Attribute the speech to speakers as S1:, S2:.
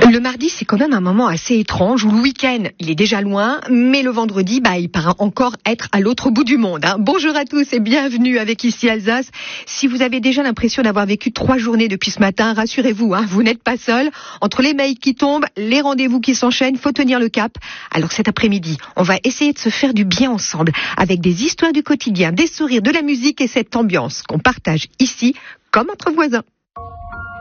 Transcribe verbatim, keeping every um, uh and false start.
S1: Le mardi, c'est quand même un moment assez étrange où le week-end, il est déjà loin, mais le vendredi, bah, il paraît encore être à l'autre bout du monde. Hein. Bonjour à tous et bienvenue avec Ici Alsace. Si vous avez déjà l'impression d'avoir vécu trois journées depuis ce matin, rassurez-vous, hein, vous n'êtes pas seul. Entre les mails qui tombent, les rendez-vous qui s'enchaînent, faut tenir le cap. Alors cet après-midi, on va essayer de se faire du bien ensemble avec des histoires du quotidien, des sourires, de la musique et cette ambiance qu'on partage ici comme entre voisins.